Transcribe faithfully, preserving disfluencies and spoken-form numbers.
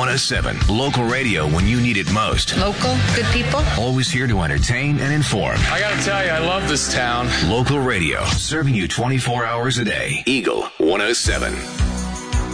one oh seven, local radio when you need it most. Local, good people. Always here to entertain and inform. I gotta tell you, I love this town. Local radio, serving you twenty-four hours a day. Eagle one oh seven.